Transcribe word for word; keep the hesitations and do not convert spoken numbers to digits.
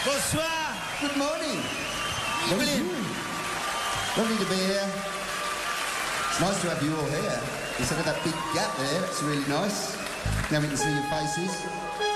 Bonsoir. Good morning. Lovely. Lovely to be here. It's nice to have you all here. Instead of that big gap there, it's really nice. Now we can see your faces.